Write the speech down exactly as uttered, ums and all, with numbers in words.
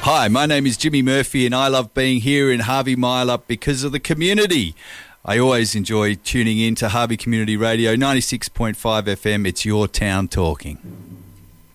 Hi, my name is Jimmy Murphy and I love being here in Harvey Mileup because of the community. I always enjoy tuning in to Harvey Community Radio, ninety-six point five F M. It's your town talking.